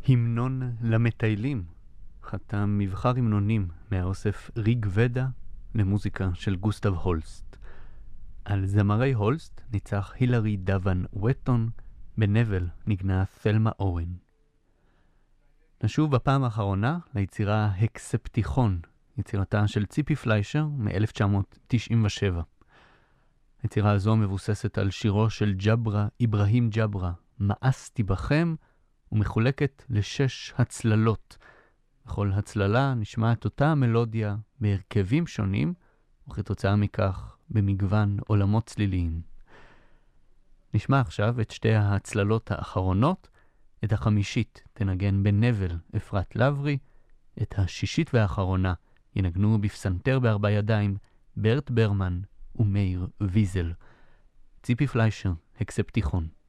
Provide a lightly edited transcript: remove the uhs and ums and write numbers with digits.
המנון למטיילים, חתם מבחר המנונים מהאוסף ריג ודה למוזיקה של גוסטב הולסט. על זמרי הולסט ניצח הילרי דוון וטון, בנבל נגנה תלמה אורן. נשוב בפעם האחרונה ליצירה הקספטיכון, יצירתה של ציפי פליישר מ-1997. היצירה הזו מבוססת על שירו של ג'ברה, אברהים ג'ברה, מאסתי בכם, ומחולקת ל6 הצללות. בכל הצללה נשמעת אותה המלודיה בהרכבים שונים, וכתוצאה מכך במגוון עולמות צליליים. נשמע עכשיו את שתי ההצללות האחרונות, את החמישית תנגן בנבל אפרת לברי, את השישית והאחרונה ינגנו בפסנתר ב4 ידיים ברט ברמן ומאיר ויזל. ציפי פליישר, הקספטיכון.